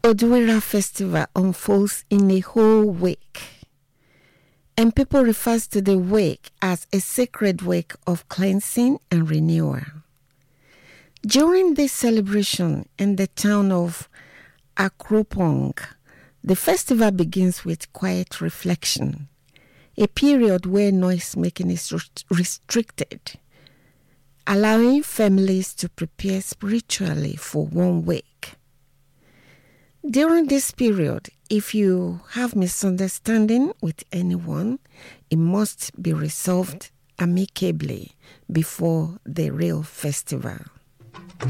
Oduwera festival unfolds in a whole week, and people refer to the week as a sacred week of cleansing and renewal. During this celebration in the town of Akropong, the festival begins with quiet reflection, a period where noise making is restricted, allowing families to prepare spiritually for one week. During this period, if you have misunderstanding with anyone, it must be resolved amicably before the real festival.